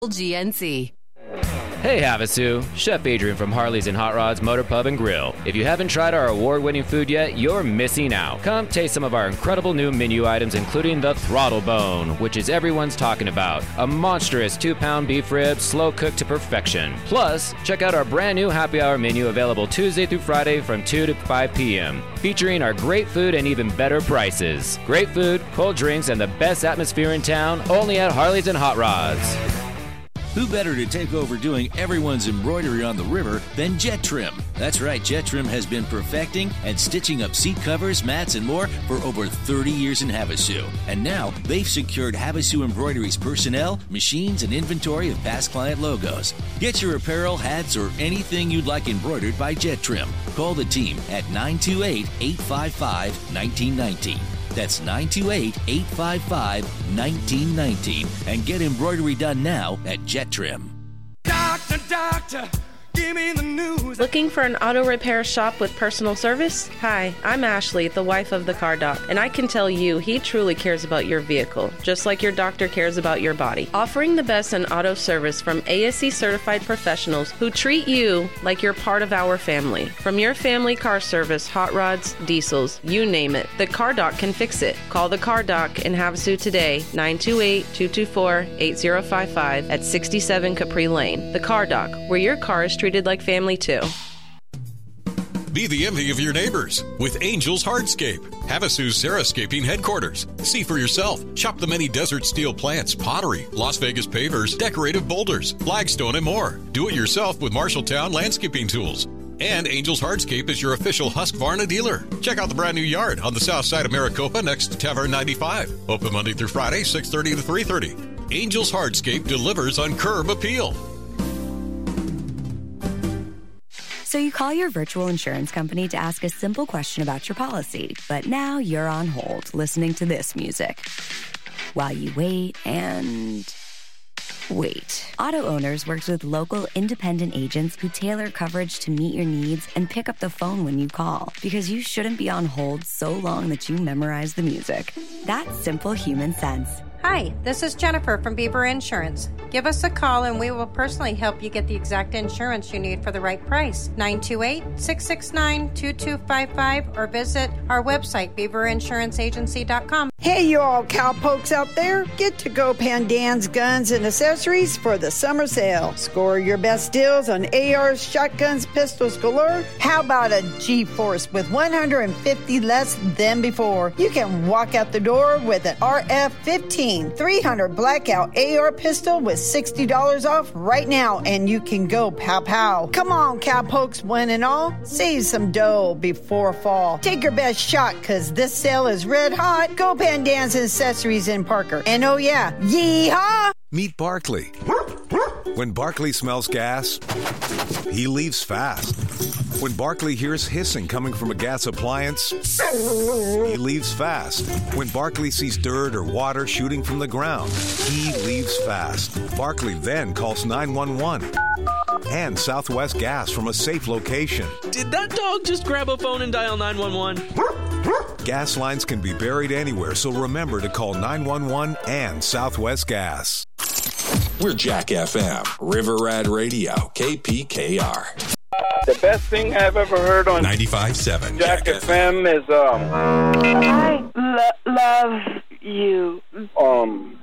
GNC. Hey Havasu, Chef Adrian from Harley's and Hot Rods Motor Pub and Grill. If you haven't tried our award-winning food yet, you're missing out. Come taste some of our incredible new menu items, including the Throttle Bone, which is everyone's talking about. A monstrous 2-pound beef rib, slow cooked to perfection. Plus, check out our brand new happy hour menu available Tuesday through Friday from 2 to 5 p.m., featuring our great food and even better prices. Great food, cold drinks, and the best atmosphere in town, only at Harley's and Hot Rods. Who better to take over doing everyone's embroidery on the river than Jet Trim? That's right, Jet Trim has been perfecting and stitching up seat covers, mats, and more for over 30 years in Havasu. And now, they've secured Havasu Embroidery's personnel, machines, and inventory of past client logos. Get your apparel, hats, or anything you'd like embroidered by Jet Trim. Call the team at 928-855-1919. That's 928-855-1919. And get embroidery done now at Jet Trim. Doctor, give me the news. Looking for an auto repair shop with personal service? Hi, I'm Ashley, the wife of the car doc, and I can tell you he truly cares about your vehicle, just like your doctor cares about your body. Offering the best in auto service from ASE certified professionals who treat you like you're part of our family. From your family car service, hot rods, diesels, you name it, the car doc can fix it. Call the car doc in Havasu today, 928-224-8055 at 67 Capri Lane. The car doc, where your car is treated like family too. Be the envy of your neighbors with Angels Hardscape, Havasu's Xeriscaping headquarters. See for yourself. Shop the many desert steel plants, pottery, Las Vegas pavers, decorative boulders, flagstone, and more. Do it yourself with Marshalltown landscaping tools. And Angels Hardscape is your official Husqvarna dealer. Check out the brand new yard on the south side of Maricopa next to Tavern 95. Open Monday through Friday, 6:30 to 3:30. Angels Hardscape delivers on curb appeal. So you call your virtual insurance company to ask a simple question about your policy, but now you're on hold listening to this music while you wait and wait. Auto Owners works with local independent agents who tailor coverage to meet your needs and pick up the phone when you call, because you shouldn't be on hold so long that you memorize the music. That's simple human sense. Hi, this is Jennifer from Bieber Insurance. Give us a call and we will personally help you get the exact insurance you need for the right price. 928-669-2255 or visit our website, bieberinsuranceagency.com. Hey, you all cowpokes out there. Get to Go Pandan's Guns and Accessories for the summer sale. Score your best deals on ARs, shotguns, pistols galore. How about a G-Force with 150 less than before? You can walk out the door with an RF-15 300 blackout AR pistol with $60 off right now, and you can go pow pow. Come on, cowpokes, one and all. Save some dough before fall. Take your best shot, because this sale is red hot. Go Pandan's Accessories in Parker. And oh yeah, yeehaw! Meet Barkley. When Barkley smells gas, he leaves fast. When Barkley hears hissing coming from a gas appliance, he leaves fast. When Barkley sees dirt or water shooting from the ground, he leaves fast. Barkley then calls 911 and Southwest Gas from a safe location. Did that dog just grab a phone and dial 911? Gas lines can be buried anywhere, so remember to call 911 and Southwest Gas. We're Jack FM, River Rad Radio, KPKR. The best thing I've ever heard on 95.7 Jack FM is I love you.